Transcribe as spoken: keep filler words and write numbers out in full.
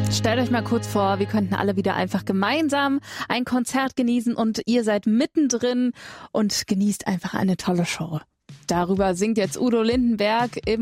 Stellt euch mal kurz vor, wir könnten alle wieder einfach gemeinsam ein Konzert genießen und ihr seid mittendrin und genießt einfach eine tolle Show. Darüber singt jetzt Udo Lindenberg im